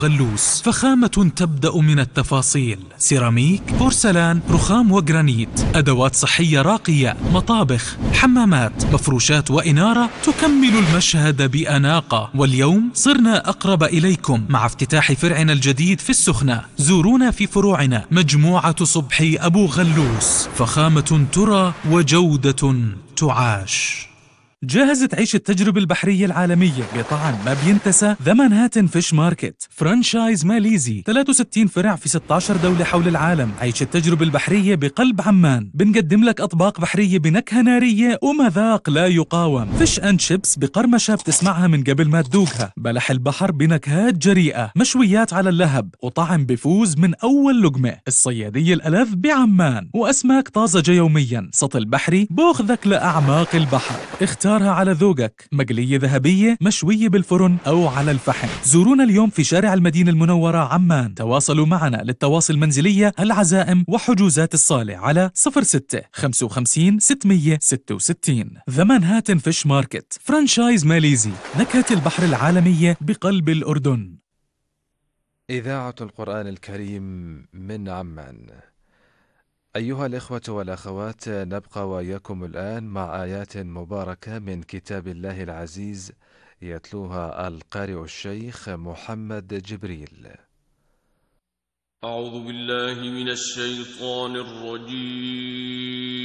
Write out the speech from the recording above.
غلوس. فخامة تبدأ من التفاصيل: سيراميك، بورسلان، رخام وجرانيت، أدوات صحية راقية، مطابخ، حمامات، مفروشات وإنارة تكمل المشهد بأناقة. واليوم صرنا أقرب إليكم مع افتتاح فرعنا الجديد في السخنة. زورونا في فروعنا مجموعة صبحي أبو غلوس، فخامة ترى وجودة تعاش. جاهز تعيش التجربة البحرية العالمية بطعم ما بينتسى؟ ذا مانهاتن فيش ماركت، فرانشايز ماليزي، 63 فرع في 16 دولة حول العالم. عيش التجربة البحرية بقلب عمان. بنقدم لك أطباق بحرية بنكهة نارية ومذاق لا يقاوم. فيش أند شيبس بقرمشة بتسمعها من قبل ما تذوقها. بلح البحر بنكهات جريئة. مشويات على اللهب وطعم بفوز من أول لقمة. الصيادية الألذ بعمان وأسماك طازجة يوميا. سطل بحري بأخذك لأعماق البحر. اختارها على ذوقك: مقلية ذهبية، مشوية بالفرن أو على الفحم. زورونا اليوم في شارع المدينة المنورة عمان. تواصلوا معنا للتواصل المنزلية، العزائم وحجوزات الصالة على 06 55 666. ذا مانهاتن فيش ماركت، فرانشايز ماليزي، نكهة البحر العالمية بقلب الأردن. إذاعة القرآن الكريم من عمان. أيها الإخوة والأخوات، نبقى وإياكم الآن مع آيات مباركة من كتاب الله العزيز، يتلوها القارئ الشيخ محمد جبريل. أعوذ بالله من الشيطان الرجيم.